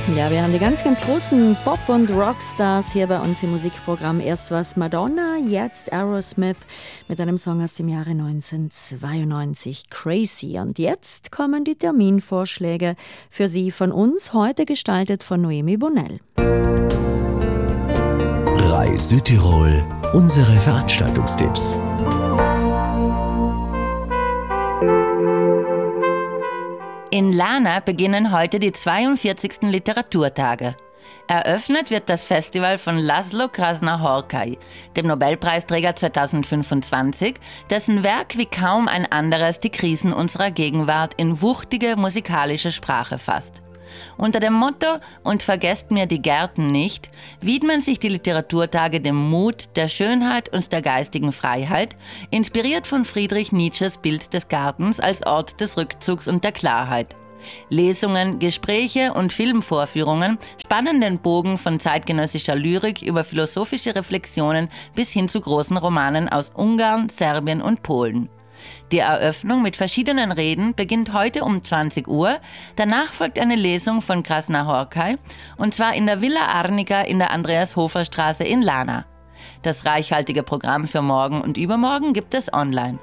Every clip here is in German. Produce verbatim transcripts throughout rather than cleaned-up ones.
Ja, wir haben die ganz, ganz großen Pop- und Rockstars hier bei uns im Musikprogramm. Erst was Madonna, jetzt Aerosmith mit einem Song aus dem Jahre neunzehnhundertzweiundneunzig, Crazy. Und jetzt kommen die Terminvorschläge für Sie von uns, heute gestaltet von Noemi Bonnell. Reis Südtirol, unsere Veranstaltungstipps. In Lana beginnen heute die zweiundvierzigsten Literaturtage. Eröffnet wird das Festival von Laszlo Krasna-Horkai, dem Nobelpreisträger zweitausendfünfundzwanzig, dessen Werk wie kaum ein anderes die Krisen unserer Gegenwart in wuchtige musikalische Sprache fasst. Unter dem Motto »Und vergesst mir die Gärten nicht« widmen sich die Literaturtage dem Mut, der Schönheit und der geistigen Freiheit, inspiriert von Friedrich Nietzsches Bild des Gartens als Ort des Rückzugs und der Klarheit. Lesungen, Gespräche und Filmvorführungen spannen den Bogen von zeitgenössischer Lyrik über philosophische Reflexionen bis hin zu großen Romanen aus Ungarn, Serbien und Polen. Die Eröffnung mit verschiedenen Reden beginnt heute um zwanzig Uhr. Danach folgt eine Lesung von Krasna-Horkai, und zwar in der Villa Arnica in der Andreas-Hofer-Straße in Lana. Das reichhaltige Programm für morgen und übermorgen gibt es online.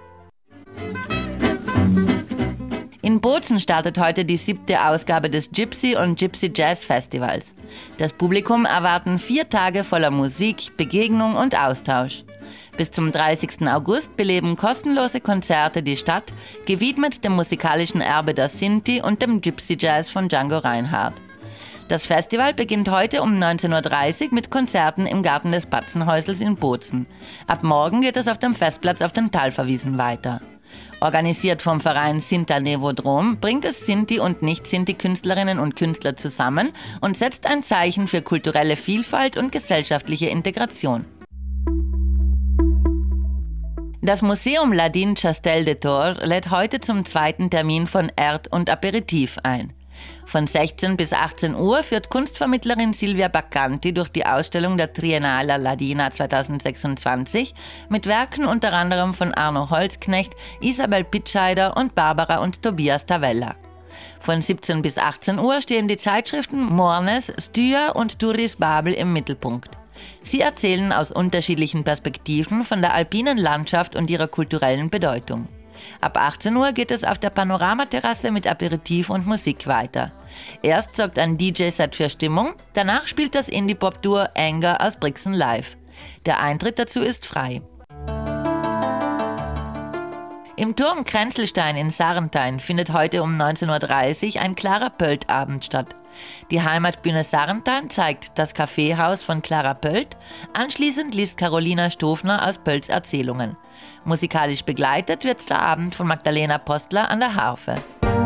In Bozen startet heute die siebte Ausgabe des Gypsy und Gypsy Jazz Festivals. Das Publikum erwarten vier Tage voller Musik, Begegnung und Austausch. Bis zum dreißigsten August beleben kostenlose Konzerte die Stadt, gewidmet dem musikalischen Erbe der Sinti und dem Gypsy Jazz von Django Reinhardt. Das Festival beginnt heute um neunzehn Uhr dreißig mit Konzerten im Garten des Batzenhäusels in Bozen. Ab morgen geht es auf dem Festplatz auf den Talverwiesen weiter. Organisiert vom Verein Sinta Nevodrom bringt es Sinti und Nicht-Sinti-Künstlerinnen und Künstler zusammen und setzt ein Zeichen für kulturelle Vielfalt und gesellschaftliche Integration. Das Museum Ladin Chastel de Tor lädt heute zum zweiten Termin von Erd und Aperitif ein. Von sechzehn bis achtzehn Uhr führt Kunstvermittlerin Silvia Baccanti durch die Ausstellung der Triennale Ladina zweitausendsechsundzwanzig mit Werken unter anderem von Arno Holzknecht, Isabel Pitscheider und Barbara und Tobias Tavella. Von siebzehn bis achtzehn Uhr stehen die Zeitschriften Mornes, Stya und Turis Babel im Mittelpunkt. Sie erzählen aus unterschiedlichen Perspektiven von der alpinen Landschaft und ihrer kulturellen Bedeutung. Ab achtzehn Uhr geht es auf der Panoramaterrasse mit Aperitif und Musik weiter. Erst sorgt ein D J-Set für Stimmung, danach spielt das Indie-Pop-Duo Anger aus Brixen live. Der Eintritt dazu ist frei. Im Turm Kränzelstein in Sarntein findet heute um neunzehn Uhr dreißig ein Clara Pölt-Abend statt. Die Heimatbühne Sarntein zeigt das Kaffeehaus von Clara Pölt, anschließend liest Carolina Stofner aus Pölts Erzählungen. Musikalisch begleitet wird der Abend von Magdalena Postler an der Harfe.